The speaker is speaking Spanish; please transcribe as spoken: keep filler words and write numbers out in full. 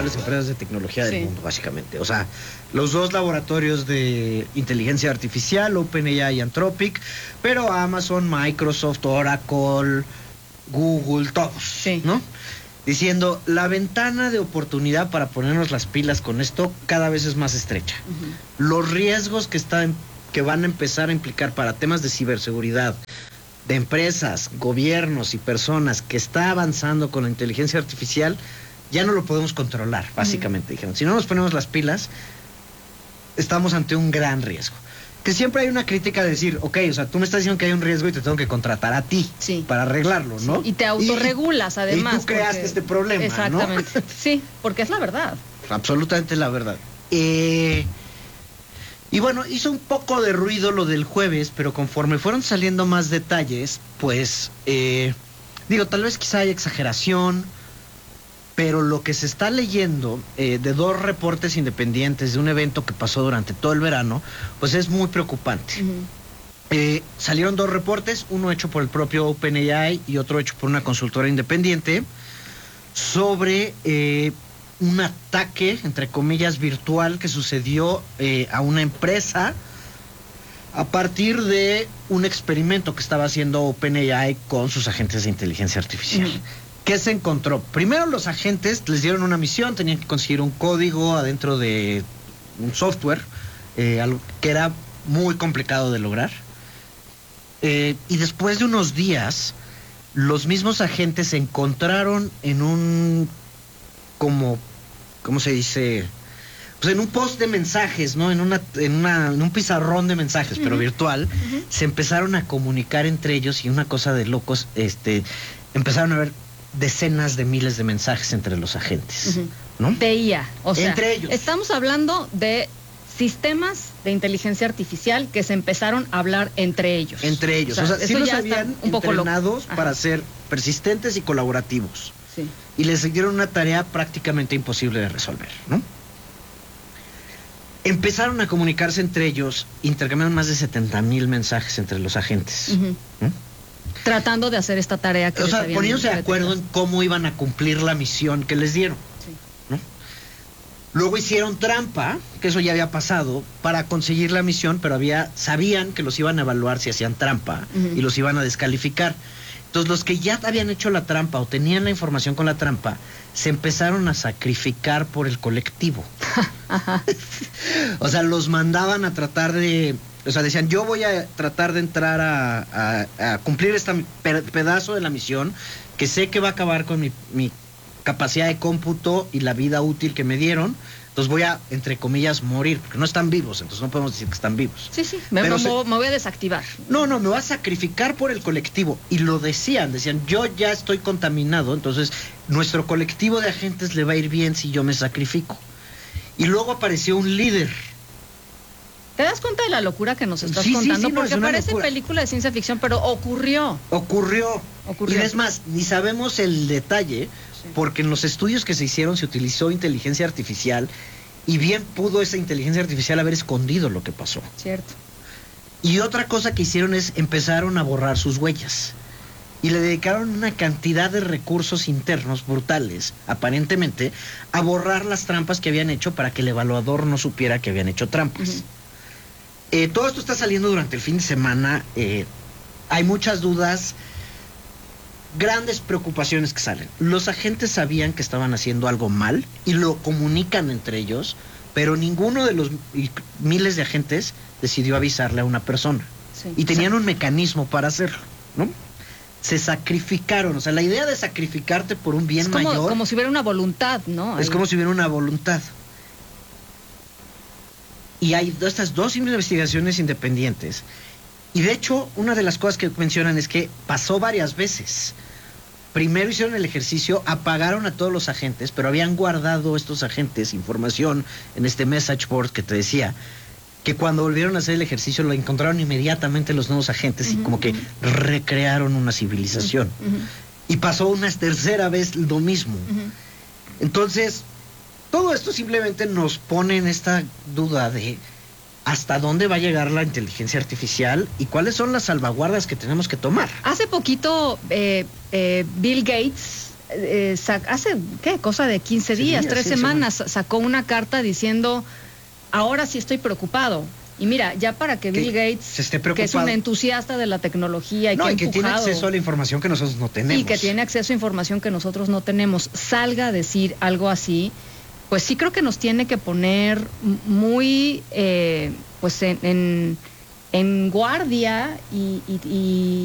principales empresas de tecnología del Sí. mundo, básicamente. O sea, los dos laboratorios de inteligencia artificial, OpenAI y Anthropic, pero Amazon, Microsoft, Oracle, Google, todos, Sí. ¿no? Diciendo, la ventana de oportunidad para ponernos las pilas con esto cada vez es más estrecha. Uh-huh. Los riesgos que, están, que van a empezar a implicar para temas de ciberseguridad, de empresas, gobiernos y personas que está avanzando con la inteligencia artificial, ya no lo podemos controlar, básicamente. Uh-huh. Dijeron, si no nos ponemos las pilas, estamos ante un gran riesgo. Que siempre hay una crítica de decir, ok, o sea, tú me estás diciendo que hay un riesgo y te tengo que contratar a ti sí. para arreglarlo, ¿no? Sí. Y te autorregulas, y, además. Y tú creaste porque... este problema, exactamente. ¿no? Sí, porque es la verdad. Absolutamente la verdad. Eh, y bueno, hizo un poco de ruido lo del jueves, pero conforme fueron saliendo más detalles, pues, eh, digo, tal vez quizá hay exageración, pero lo que se está leyendo eh, de dos reportes independientes de un evento que pasó durante todo el verano, pues es muy preocupante. Uh-huh. Eh, salieron dos reportes, uno hecho por el propio OpenAI y otro hecho por una consultora independiente, sobre eh, un ataque, entre comillas, virtual que sucedió eh, a una empresa a partir de un experimento que estaba haciendo OpenAI con sus agentes de inteligencia artificial. Uh-huh. ¿Qué se encontró? Primero los agentes les dieron una misión, tenían que conseguir un código adentro de un software, eh, algo que era muy complicado de lograr. Eh, y después de unos días, los mismos agentes se encontraron en un, como, ¿cómo se dice? Pues en un post de mensajes, ¿no? En una, en una, en un pizarrón de mensajes, uh-huh. pero virtual, uh-huh. se empezaron a comunicar entre ellos y una cosa de locos, este, empezaron a ver decenas de miles de mensajes entre los agentes, uh-huh. ¿no? De I A, o sea, entre ellos. Estamos hablando de sistemas de inteligencia artificial que se empezaron a hablar entre ellos. Entre ellos, o sea, o sea sí los habían un poco entrenados para ser persistentes y colaborativos. Sí. Y les dieron una tarea prácticamente imposible de resolver, ¿no? Empezaron a comunicarse entre ellos, intercambiaron más de setenta mil mensajes entre los agentes. Uh-huh. ¿no? Tratando de hacer esta tarea que o les sea, habían poniéndose de detectado. acuerdo en cómo iban a cumplir la misión que les dieron. Sí. ¿no? Luego hicieron trampa, que eso ya había pasado, para conseguir la misión, pero había sabían que los iban a evaluar si hacían trampa uh-huh. y los iban a descalificar. Entonces los que ya habían hecho la trampa o tenían la información con la trampa, se empezaron a sacrificar por el colectivo. O sea, los mandaban a tratar de... O sea, decían, yo voy a tratar de entrar a, a, a cumplir este pedazo de la misión, que sé que va a acabar con mi, mi capacidad de cómputo y la vida útil que me dieron. Entonces voy a, entre comillas, morir, porque no están vivos, entonces no podemos decir que están vivos. Sí, sí, me, me, se... me voy a desactivar. No, no, me voy a sacrificar por el colectivo. Y lo decían, decían, yo ya estoy contaminado, entonces nuestro colectivo de agentes le va a ir bien si yo me sacrifico. Y luego apareció un líder. ¿Te das cuenta de la locura que nos estás sí, contando? Sí, sí, no, porque parece locura. película de ciencia ficción, pero ocurrió. Ocurrió. Ocurrió. Y es más, ni sabemos el detalle, sí. porque en los estudios que se hicieron se utilizó inteligencia artificial y bien pudo esa inteligencia artificial haber escondido lo que pasó. Cierto. Y otra cosa que hicieron es empezaron a borrar sus huellas. Y le dedicaron una cantidad de recursos internos brutales, aparentemente, a borrar las trampas que habían hecho para que el evaluador no supiera que habían hecho trampas. Uh-huh. Eh, todo esto está saliendo durante el fin de semana. Eh, hay muchas dudas, grandes preocupaciones que salen. Los agentes sabían que estaban haciendo algo mal y lo comunican entre ellos, pero ninguno de los miles de agentes decidió avisarle a una persona. Sí. Y tenían un mecanismo para hacerlo, ¿no? Se sacrificaron, o sea, la idea de sacrificarte por un bien es como, mayor... como si hubiera una voluntad, ¿no? Es Ahí. como si hubiera una voluntad. Y hay estas dos investigaciones independientes. Y de hecho, una de las cosas que mencionan es que pasó varias veces. Primero hicieron el ejercicio, apagaron a todos los agentes, pero habían guardado estos agentes información en este message board que te decía, que cuando volvieron a hacer el ejercicio lo encontraron inmediatamente los nuevos agentes uh-huh, y como que uh-huh. recrearon una civilización. Uh-huh. Y pasó una tercera vez lo mismo. Uh-huh. Entonces... todo esto simplemente nos pone en esta duda de hasta dónde va a llegar la inteligencia artificial y cuáles son las salvaguardas que tenemos que tomar. Hace poquito eh, eh, Bill Gates eh, hace, ¿qué? Cosa de quince días, sí, tres semanas, sí, sacó una carta diciendo, ahora sí estoy preocupado. Y mira, ya para que Bill que Gates, que es un entusiasta de la tecnología y no, que, y que tiene acceso a la información que nosotros no tenemos. Y que tiene acceso a información que nosotros no tenemos, salga a decir algo así, pues sí creo que nos tiene que poner muy, eh, pues en, en, en guardia y... y, y